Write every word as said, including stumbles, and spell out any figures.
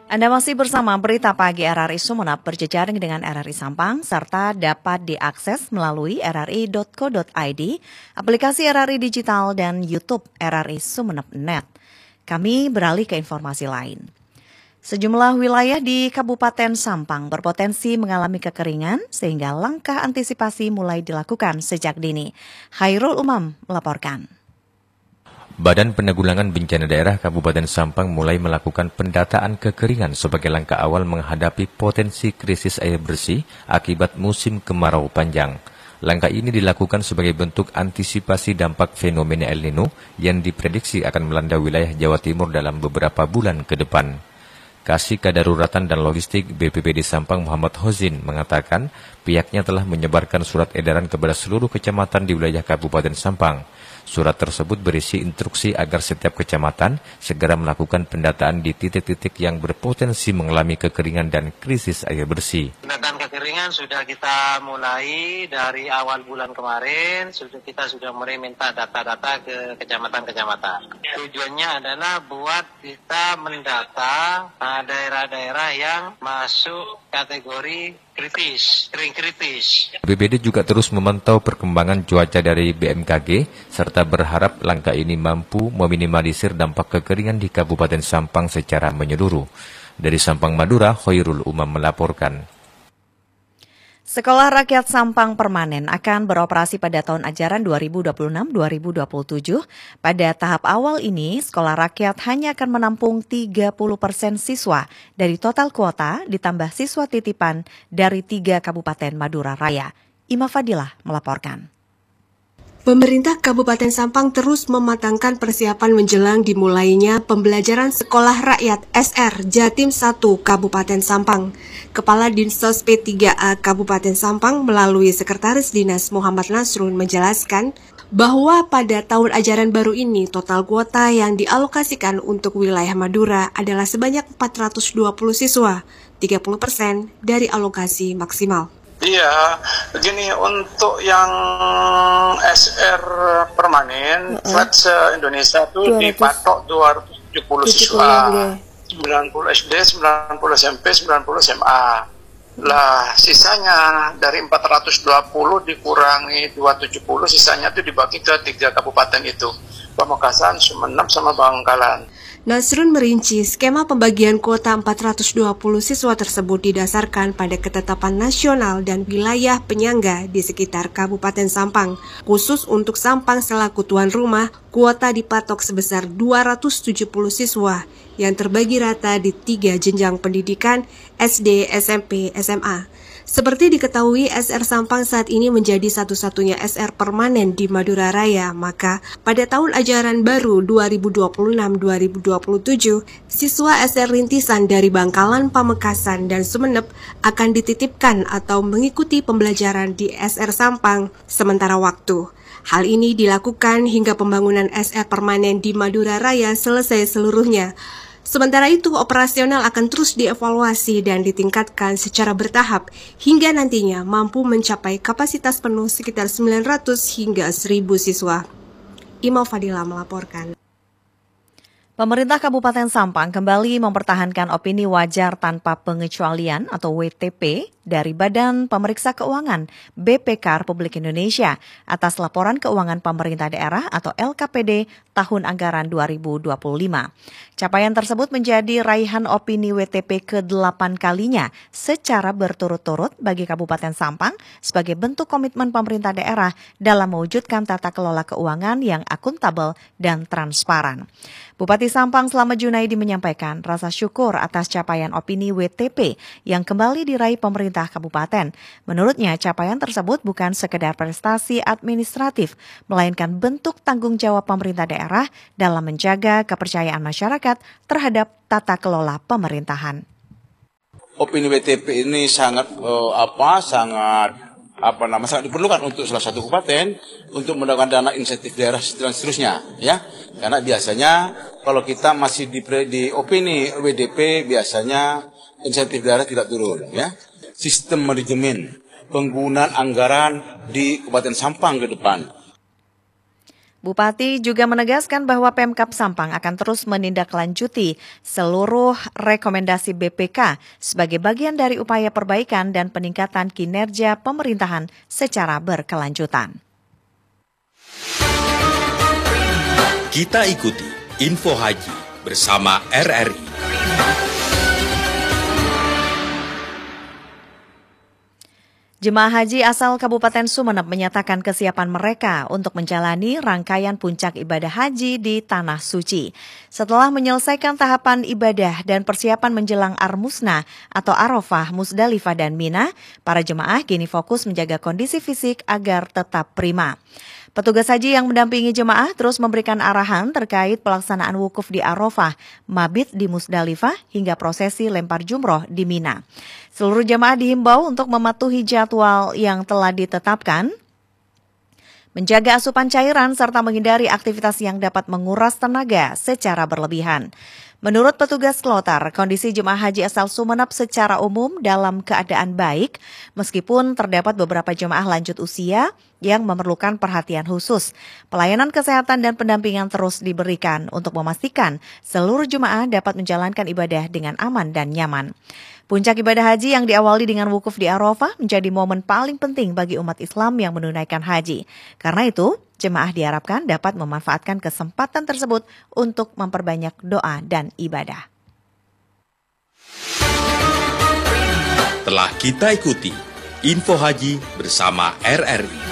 Anda masih bersama Berita Pagi R R I Sumeneb berjejaring dengan R R I Sampang serta dapat diakses melalui r r i dot co dot i d, aplikasi R R I Digital dan YouTube R R I Sumeneb titik net. Kami beralih ke informasi lain. Sejumlah wilayah di Kabupaten Sampang berpotensi mengalami kekeringan sehingga langkah antisipasi mulai dilakukan sejak dini. Khairul Umam melaporkan. Badan Penanggulangan Bencana Daerah Kabupaten Sampang mulai melakukan pendataan kekeringan sebagai langkah awal menghadapi potensi krisis air bersih akibat musim kemarau panjang. Langkah ini dilakukan sebagai bentuk antisipasi dampak fenomena El Nino yang diprediksi akan melanda wilayah Jawa Timur dalam beberapa bulan ke depan. Kasih Kedaruratan dan Logistik B P B D Sampang Muhammad Hozin mengatakan pihaknya telah menyebarkan surat edaran kepada seluruh kecamatan di wilayah Kabupaten Sampang. Surat tersebut berisi instruksi agar setiap kecamatan segera melakukan pendataan di titik-titik yang berpotensi mengalami kekeringan dan krisis air bersih. Pendataan kekeringan sudah kita mulai dari awal bulan kemarin, sudah kita sudah mulai minta data-data ke kecamatan-kecamatan. Tujuannya adalah buat kita mendata daerah-daerah yang masuk kategori kritis, kering kritis. B P B D juga terus memantau perkembangan cuaca dari B M K G serta berharap langkah ini mampu meminimalisir dampak kekeringan di Kabupaten Sampang secara menyeluruh. Dari Sampang, Madura, Khairul Umam melaporkan. Sekolah Rakyat Sampang Permanen akan beroperasi pada tahun ajaran dua ribu dua puluh enam dua ribu dua puluh tujuh. Pada tahap awal ini, Sekolah Rakyat hanya akan menampung tiga puluh persen siswa dari total kuota ditambah siswa titipan dari tiga Kabupaten Madura Raya. Ima Fadilah melaporkan. Pemerintah Kabupaten Sampang terus mematangkan persiapan menjelang dimulainya pembelajaran Sekolah Rakyat S R Jatim satu Kabupaten Sampang. Kepala Dinsos P tiga A Kabupaten Sampang melalui Sekretaris Dinas Muhammad Nasrun menjelaskan bahwa pada tahun ajaran baru ini total kuota yang dialokasikan untuk wilayah Madura adalah sebanyak empat ratus dua puluh siswa, tiga puluh persen dari alokasi maksimal. Iya, begini untuk yang S R permanen, uh -uh. flat se-Indonesia itu dipatok dua ratus tujuh puluh siswa, sembilan puluh S D, sembilan puluh S M P, sembilan puluh S M A. Lah, sisanya dari empat ratus dua puluh dikurangi dua ratus tujuh puluh, sisanya itu dibagi ke tiga kabupaten itu, Pamekasan, Sumeneb, sama Bangkalan. Nasrun merinci skema pembagian kuota empat ratus dua puluh siswa tersebut didasarkan pada ketetapan nasional dan wilayah penyangga di sekitar Kabupaten Sampang. Khusus untuk Sampang selaku tuan rumah, kuota dipatok sebesar dua ratus tujuh puluh siswa yang terbagi rata di tiga jenjang pendidikan S D, S M P, S M A. Seperti diketahui, S R Sampang saat ini menjadi satu-satunya S R permanen di Madura Raya, maka pada tahun ajaran baru dua ribu dua puluh enam dua ribu dua puluh tujuh, siswa S R rintisan dari Bangkalan, Pamekasan, dan Sumeneb akan dititipkan atau mengikuti pembelajaran di S R Sampang sementara waktu. Hal ini dilakukan hingga pembangunan S R permanen di Madura Raya selesai seluruhnya. Sementara itu, operasional akan terus dievaluasi dan ditingkatkan secara bertahap hingga nantinya mampu mencapai kapasitas penuh sekitar sembilan ratus hingga seribu siswa. Ima Fadilah melaporkan. Pemerintah Kabupaten Sampang kembali mempertahankan opini wajar tanpa pengecualian atau W T P dari Badan Pemeriksa Keuangan B P K Republik Indonesia atas laporan keuangan pemerintah daerah atau L K P D tahun anggaran dua ribu dua puluh lima. Capaian tersebut menjadi raihan opini W T P ke delapan kalinya secara berturut-turut bagi Kabupaten Sampang sebagai bentuk komitmen pemerintah daerah dalam mewujudkan tata kelola keuangan yang akuntabel dan transparan. Bupati Sampang Slamet Junaidi menyampaikan rasa syukur atas capaian opini W T P yang kembali diraih pemerintah kabupaten. Menurutnya, capaian tersebut bukan sekedar prestasi administratif, melainkan bentuk tanggung jawab pemerintah daerah dalam menjaga kepercayaan masyarakat terhadap tata kelola pemerintahan. Opini W T P ini sangat uh, apa sangat apa nama sangat diperlukan untuk salah satu kabupaten untuk mendapatkan dana insentif daerah dan seterusnya, ya. Karena biasanya kalau kita masih di, di opini W D P biasanya insentif daerah tidak turun, ya. Sistem manajemen penggunaan anggaran di Kabupaten Sampang ke depan. Bupati juga menegaskan bahwa Pemkab Sampang akan terus menindaklanjuti seluruh rekomendasi B P K sebagai bagian dari upaya perbaikan dan peningkatan kinerja pemerintahan secara berkelanjutan. Kita ikuti Info Haji bersama R R I. Jemaah haji asal Kabupaten Sumeneb menyatakan kesiapan mereka untuk menjalani rangkaian puncak ibadah haji di Tanah Suci. Setelah menyelesaikan tahapan ibadah dan persiapan menjelang Armusna atau Arafah, Musdalifah dan Mina, para jemaah kini fokus menjaga kondisi fisik agar tetap prima. Petugas haji yang mendampingi jemaah terus memberikan arahan terkait pelaksanaan wukuf di Arafah, mabit di Musdalifah, hingga prosesi lempar jumroh di Mina. Seluruh jemaah dihimbau untuk mematuhi jadwal yang telah ditetapkan, menjaga asupan cairan, serta menghindari aktivitas yang dapat menguras tenaga secara berlebihan. Menurut petugas kloter, kondisi jemaah haji asal Sumeneb secara umum dalam keadaan baik, meskipun terdapat beberapa jemaah lanjut usia yang memerlukan perhatian khusus. Pelayanan kesehatan dan pendampingan terus diberikan untuk memastikan seluruh jemaah dapat menjalankan ibadah dengan aman dan nyaman. Puncak ibadah haji yang diawali dengan wukuf di Arafah menjadi momen paling penting bagi umat Islam yang menunaikan haji. Karena itu, jemaah diharapkan dapat memanfaatkan kesempatan tersebut untuk memperbanyak doa dan ibadah. Telah kita ikuti Info Haji bersama R R I.